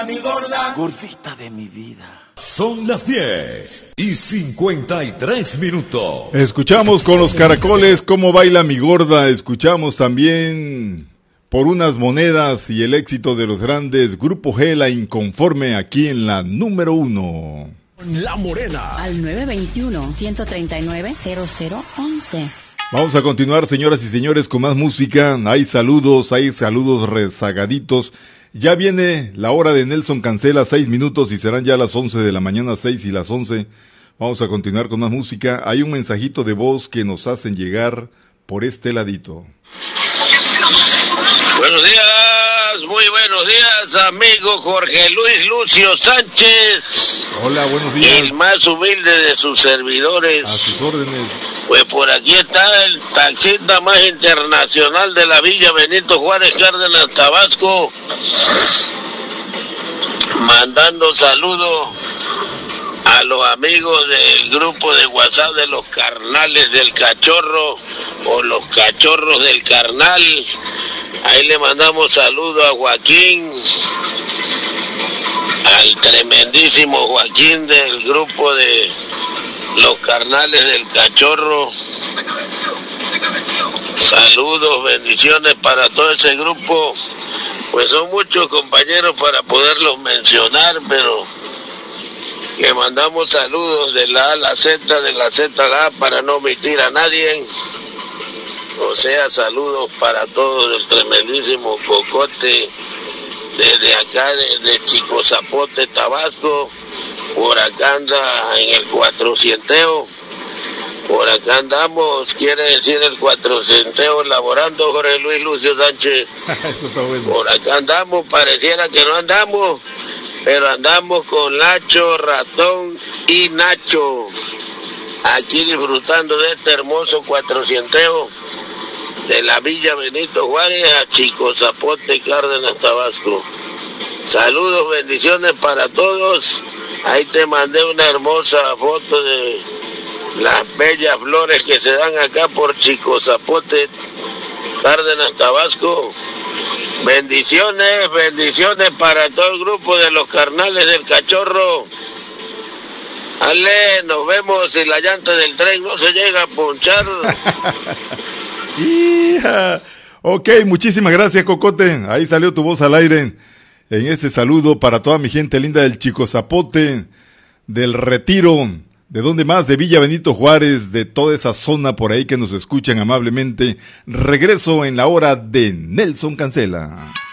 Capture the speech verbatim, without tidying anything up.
Mi gorda, gordita de mi vida. Son las diez y cincuenta y tres minutos. Escuchamos con los caracoles cómo baila mi gorda. Escuchamos también Por unas monedas y el éxito de los grandes. Grupo G, La Inconforme, aquí en la número uno. La Morena. Al nueve veintiuno, ciento treinta y nueve, cero cero once. Vamos a continuar, señoras y señores, con más música. Hay saludos, hay saludos rezagaditos. Ya viene la hora de Nelson Cancela, seis minutos y serán ya las once de la mañana, seis y las once. Vamos a continuar con más música. Hay un mensajito de voz que nos hacen llegar por este ladito. Buenos días, muy buenos días, amigo Jorge Luis Lucio Sánchez. Hola, buenos días. El más humilde de sus servidores. A sus órdenes. Pues por aquí está el taxista más internacional de la Villa Benito Juárez Cárdenas, Tabasco, mandando saludos a los amigos del grupo de WhatsApp de los carnales del cachorro o los cachorros del carnal. Ahí le mandamos saludos a Joaquín, al tremendísimo Joaquín del grupo de los carnales del cachorro. Saludos, bendiciones para todo ese grupo. Pues son muchos compañeros para poderlos mencionar, pero le mandamos saludos de la A a la Z, de la Z a la A, para no omitir a nadie. O sea, saludos para todos del tremendísimo Cocote, desde acá, desde Chico Zapote, Tabasco. Por acá anda en el cuatrocienteo. Por acá andamos, quiere decir el cuatrocienteo, laborando, Jorge Luis Lucio Sánchez. Eso está bueno. Por acá andamos, pareciera que no andamos, pero andamos con Lacho, Ratón y Nacho, aquí disfrutando de este hermoso cuatrocienteo de la Villa Benito Juárez a Chico Zapote, Cárdenas, Tabasco. Saludos, bendiciones para todos. Ahí te mandé una hermosa foto de las bellas flores que se dan acá por Chico Zapote, Cárdenas, Tabasco. Bendiciones, bendiciones para todo el grupo de los carnales del cachorro. Ale, nos vemos si la llanta del tren no se llega a ponchar. ¡Hija! Ok, muchísimas gracias, Cocote. Ahí salió tu voz al aire en ese saludo para toda mi gente linda del Chico Zapote, del Retiro, de donde más, de Villa Benito Juárez, de toda esa zona por ahí que nos escuchan amablemente. Regreso en la hora de Nelson Cancela.